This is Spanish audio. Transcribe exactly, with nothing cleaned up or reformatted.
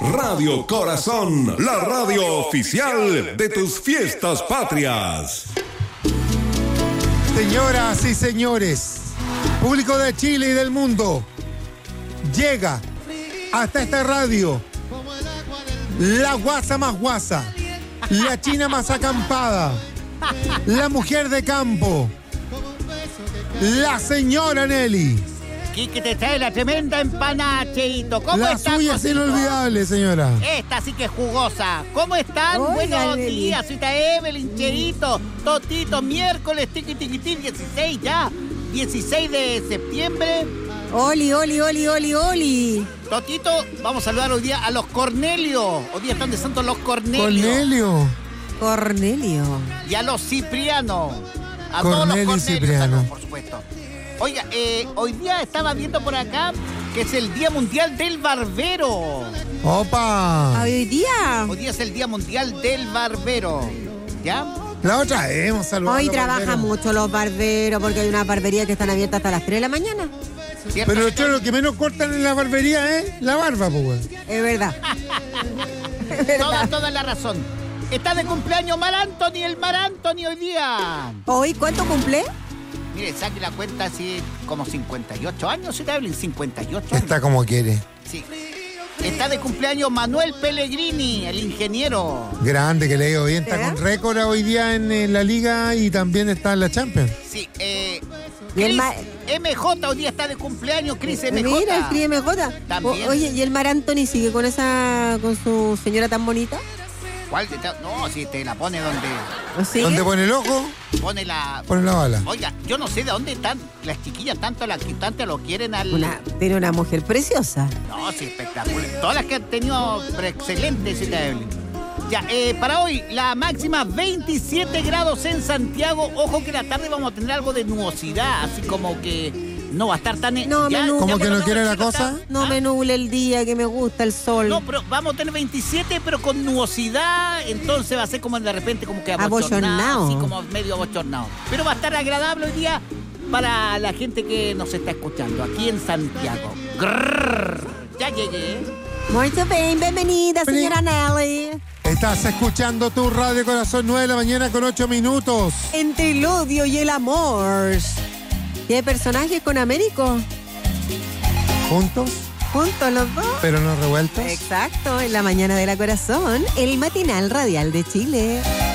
Radio Corazón, la radio oficial de tus fiestas patrias. Señoras y señores, público de Chile y del mundo, llega hasta esta radio la guasa más guasa, la china más acampada, la mujer de campo, la señora Nelly. Quique te trae la tremenda empanada, Cheito. ¿Cómo La estás? suya es inolvidable, señora. Esta sí que es jugosa. ¿Cómo están? Oiga, Buenos Nelly. días, soy Evelyn, Cheito, Totito, miércoles, tiqui tiqui tiqui, dieciséis ya. dieciséis de septiembre. Oli, oli, oli, oli, oli. Totito, vamos a saludar hoy día a los Cornelio. Hoy día están de santos los Cornelio. Cornelio. Cornelio. Y a los Cipriano. A Cornelio todos los y Cornelio, Cipriano. saludos, por supuesto. Oiga, eh, hoy día estaba viendo por acá que es el Día Mundial del Barbero. Opa. ¿Hoy día? Hoy día es el Día Mundial del Barbero. ¿Ya? La otra vez hemos saludado. Hoy a los trabajan barberos. mucho los barberos porque hay unas barberías que están abiertas hsta las tres de la mañana. ¿Cierto? Pero yo, lo que menos cortan en la barbería es la barba, pues, güey. Es verdad. Es Toda, verdad. toda la razón. Está de cumpleaños Mar Anthony, el Mar Anthony hoy día. ¿Hoy cuánto cumple? Mire, saque la cuenta así como cincuenta y ocho años, ¿sí te hablan? cincuenta y ocho años. Está como quiere. Sí. Está de cumpleaños Manuel Pellegrini, el ingeniero. Grande, que le digo bien. Está ¿Eh? con récord hoy día en, en la Liga y también está en la Champions. Sí, eh... Y el Chris ma- M J hoy día está de cumpleaños, Chris M J. Mira, el Cris M J. También. O- oye, ¿y el Mar Anthony sigue con esa, con su señora tan bonita? ¿Cuál de ta- No, si te la pone donde ¿O sigue? Donde pone el ojo, pone la... pone la bala. Oiga, yo no sé de dónde están las chiquillas, tanto la que tanto lo quieren al... Una, tiene una mujer preciosa. No, sí, espectacular. Todas las que han tenido, pero excelentes, cita Evelyn. Ya, eh, para hoy, la máxima veintisiete grados en Santiago. Ojo que la tarde vamos a tener algo de nubosidad, así como que no va a estar tan... No, me nu- ¿Cómo por que lo no quiere menos la el cielo cosa? está- No ¿Ah? me nuble el día, que me gusta el sol. No, pero vamos a tener veintisiete, pero con nubosidad, entonces va a ser como de repente como que abochornado, Abochornado. así como medio abochornado. Pero va a estar agradable hoy día para la gente que nos está escuchando aquí en Santiago. Grrr, ya llegué. Muy bien, bienvenida, señora Nelly. Estás escuchando tu Radio Corazón, nueve de la mañana con ocho minutos. Entre el odio y el amor. ¿Qué personajes con Américo? Juntos, Juntos los dos. pero no revueltos. Exacto, en la mañana de la corazón, el matinal radial de Chile.